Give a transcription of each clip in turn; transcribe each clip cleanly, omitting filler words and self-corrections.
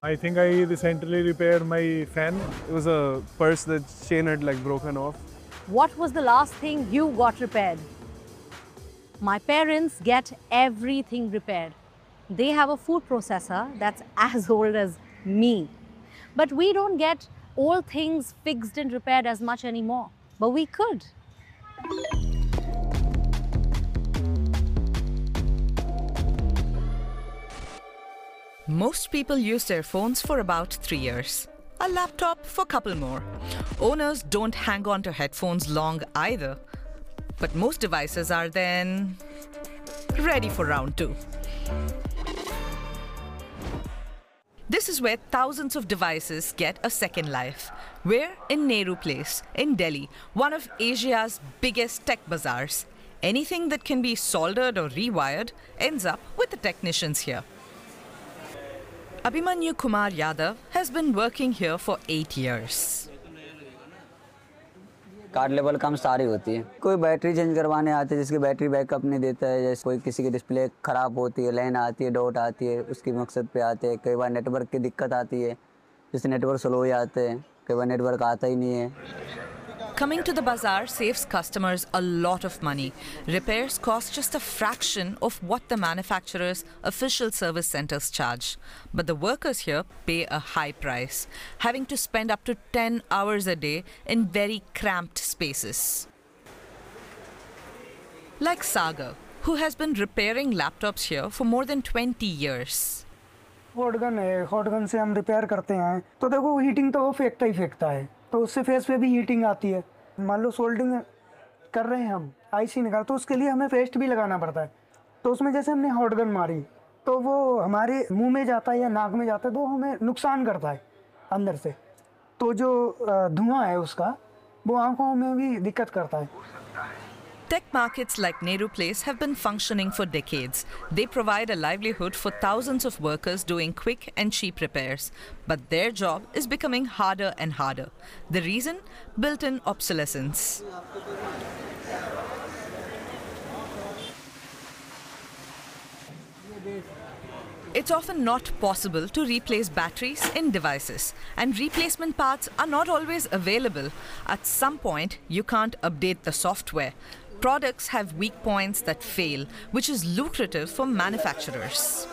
I think I recently repaired my fan. It was a purse that chain had like broken off. What was the last thing you got repaired? My parents get everything repaired. They have a food processor that's as old as me. But we don't get old things fixed and repaired as much anymore. But we could. Most people use their phones for about 3 years. A laptop for a couple more. Owners don't hang on to headphones long either. But most devices are then ready for round 2. This is where thousands of devices get a second life. We're in Nehru Place, in Delhi, one of Asia's biggest tech bazaars. Anything that can be soldered or rewired ends up with the technicians here. Abhimanyu Kumar Yadav has been working here for 8 years. Card level कम सारी होती है। कोई battery change करवाने आते हैं जिसकी battery backup नहीं देता है, जैसे कोई किसी की डिस्प्ले ख़राब होती है, लाइन आती है, डॉट आती है, उसकी मकसद पे आते हैं। कई बार नेटवर्क की दिक्कत आती है, जिससे नेटवर्क स्लो हो जाते हैं, कई बार नेटवर्क आता ही नहीं है। Coming to the bazaar saves customers a lot of money. Repairs cost just a fraction of what the manufacturer's official service centers charge. But the workers here pay a high price, having to spend up to 10 hours a day in very cramped spaces. Like Sagar, who has been repairing laptops here for more than 20 years. Hot gun है, hot gun से हम repair करते हैं तो देखो heating तो वो फेंकता ही फेंकता है, तो उससे फेस पे भी हीटिंग आती है। मान लो सोल्डिंग कर रहे हैं हम, आईसी निकाल, तो उसके लिए हमें पेस्ट भी लगाना पड़ता है। तो उसमें जैसे हमने हॉट गन मारी तो वो हमारे मुंह में जाता है या नाक में जाता है, तो हमें नुकसान करता है अंदर से। तो जो धुआं है उसका वो आंखों में भी दिक्कत करता है। Tech markets like Nehru Place have been functioning for decades. They provide a livelihood for thousands of workers doing quick and cheap repairs. But their job is becoming harder and harder. The reason? Built-in obsolescence. It's often not possible to replace batteries in devices, and replacement parts are not always available. At some point, you can't update the software. Products have weak points that fail, which is lucrative for manufacturers.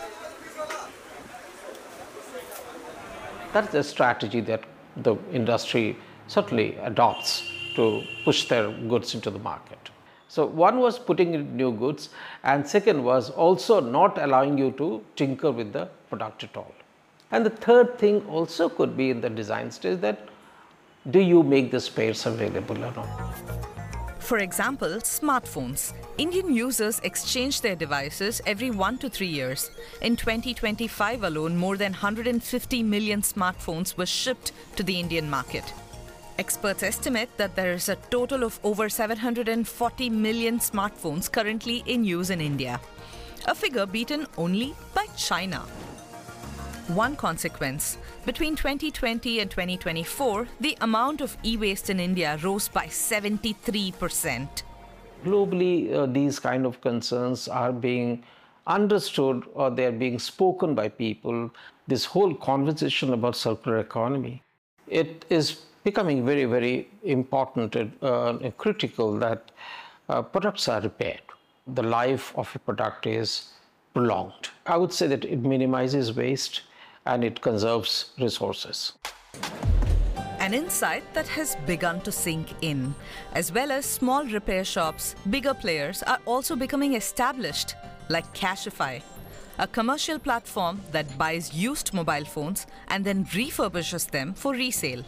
That's a strategy that the industry certainly adopts to push their goods into the market. So one was putting in new goods, and second was also not allowing you to tinker with the product at all. And the third thing also could be in the design stage, that do you make the spares available or not? For example, smartphones. Indian users exchange their devices every 1 to 3 years. In 2025 alone, more than 150 million smartphones were shipped to the Indian market. Experts estimate that there is a total of over 740 million smartphones currently in use in India, a figure beaten only by China. One consequence, between 2020 and 2024, the amount of e-waste in India rose by 73%. Globally, these kind of concerns are being understood, or they are being spoken by people. This whole conversation about circular economy, it is becoming very, very important and critical that products are repaired. The life of a product is prolonged. I would say that it minimizes waste and it conserves resources. An insight that has begun to sink in. As well as small repair shops, bigger players are also becoming established, like Cashify, a commercial platform that buys used mobile phones and then refurbishes them for resale.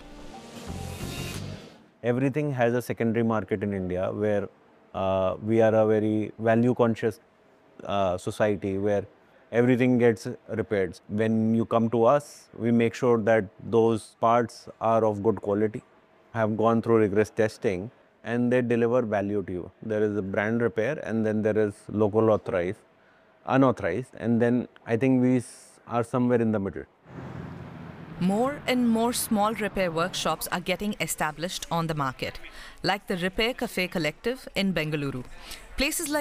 Everything has a secondary market in India, where we are a very value conscious society where everything gets repaired. When you come to us, we make sure that those parts are of good quality, have gone through rigorous testing, and they deliver value to you. There is a brand repair, and then there is local authorized, unauthorized, and then I think we are somewhere in the middle. More and more small repair workshops are getting established on the market, like the Repair Cafe Collective in Bengaluru. Places like